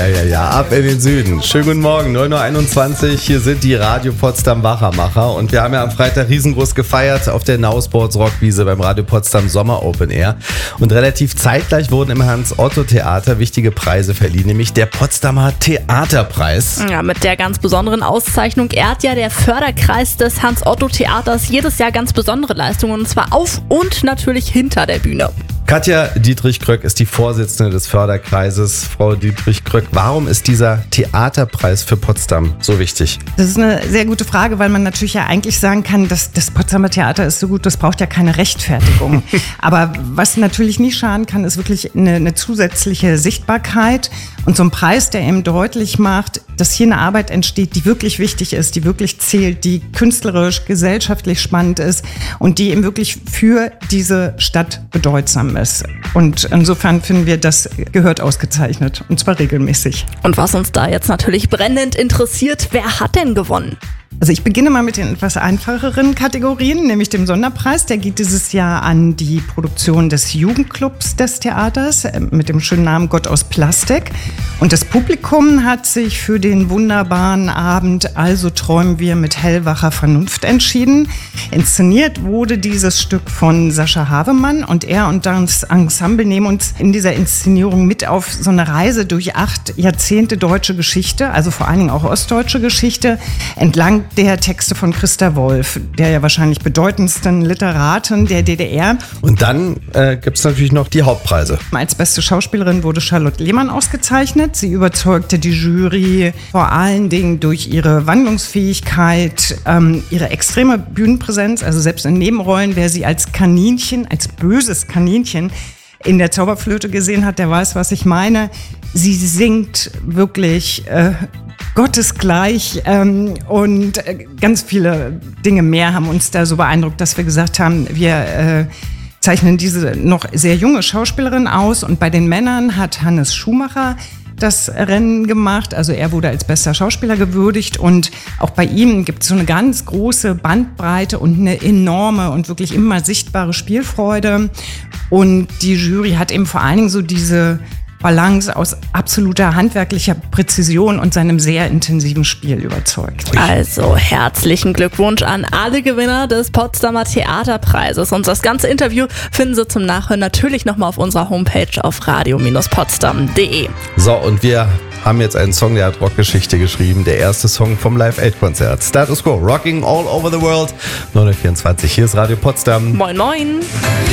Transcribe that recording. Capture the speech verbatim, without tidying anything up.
ja, ja, ja, ab in den Süden. Schönen guten Morgen, neun Uhr einundzwanzig, hier sind die Radio Potsdam Wachermacher und wir haben ja am Freitag riesengroß gefeiert auf der Now Sports Rockwiese beim Radio Potsdam Sommer Open Air und relativ zeitgleich wurden im Hans-Otto-Theater wichtige Preise verliehen, nämlich der Potsdamer Theaterpreis. Ja, mit der ganz besonderen Auszeichnung ehrt ja der Förderkreis des Hans-Otto-Theaters jedes Jahr ganz besondere Leistungen und zwar auf und natürlich hinter der Bühne. Katja Dietrich-Kröck ist die Vorsitzende des Förderkreises. Frau Dietrich-Kröck, warum ist dieser Theaterpreis für Potsdam so wichtig? Das ist eine sehr gute Frage, weil man natürlich ja eigentlich sagen kann, dass das Potsdamer Theater ist so gut, das braucht ja keine Rechtfertigung. Aber was natürlich nie schaden kann, ist wirklich eine, eine zusätzliche Sichtbarkeit und so ein Preis, der eben deutlich macht, dass hier eine Arbeit entsteht, die wirklich wichtig ist, die wirklich zählt, die künstlerisch, gesellschaftlich spannend ist und die eben wirklich für diese Stadt bedeutsam ist. Und insofern finden wir, das gehört ausgezeichnet und zwar regelmäßig. Und was uns da jetzt natürlich brennend interessiert, wer hat denn gewonnen? Also ich beginne mal mit den etwas einfacheren Kategorien, nämlich dem Sonderpreis. Der geht dieses Jahr an die Produktion des Jugendclubs des Theaters mit dem schönen Namen Gott aus Plastik. Und das Publikum hat sich für den wunderbaren Abend Also träumen wir mit hellwacher Vernunft entschieden. Inszeniert wurde dieses Stück von Sascha Havemann und er und das Ensemble nehmen uns in dieser Inszenierung mit auf so eine Reise durch acht Jahrzehnte deutsche Geschichte, also vor allen Dingen auch ostdeutsche Geschichte, entlang der Texte von Christa Wolf, der ja wahrscheinlich bedeutendsten Literatin der D D R. Und dann äh, gibt es natürlich noch die Hauptpreise. Als beste Schauspielerin wurde Charlotte Lehmann ausgezeichnet. Sie überzeugte die Jury vor allen Dingen durch ihre Wandlungsfähigkeit, ähm, ihre extreme Bühnenpräsenz. Also selbst in Nebenrollen, wer sie als Kaninchen, als böses Kaninchen in der Zauberflöte gesehen hat, der weiß, was ich meine. Sie singt wirklich äh, gottesgleich ähm, und äh, ganz viele Dinge mehr haben uns da so beeindruckt, dass wir gesagt haben, wir äh, zeichnen diese noch sehr junge Schauspielerin aus. Und bei den Männern hat Hannes Schumacher das Rennen gemacht. Also er wurde als bester Schauspieler gewürdigt und auch bei ihm gibt es so eine ganz große Bandbreite und eine enorme und wirklich immer sichtbare Spielfreude. Und die Jury hat eben vor allen Dingen so diese Balance aus absoluter handwerklicher Präzision und seinem sehr intensiven Spiel überzeugt. Also herzlichen Glückwunsch an alle Gewinner des Potsdamer Theaterpreises. Und das ganze Interview finden Sie zum Nachhören natürlich nochmal auf unserer Homepage auf radio potsdam punkt de. So, und wir haben jetzt einen Song, der hat Rockgeschichte geschrieben. Der erste Song vom Live-Aid-Konzert. Status Quo, Rocking All Over the World. neun Uhr vierundzwanzig, hier ist Radio Potsdam. Moin, moin.